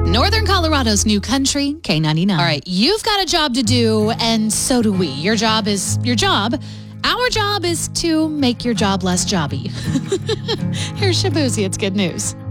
Northern Colorado's new country, K99. All right, you've got a job to do, and so do we. Your job is your job. Our job is to make your job less jobby. Here's Shabuzi. It's good news.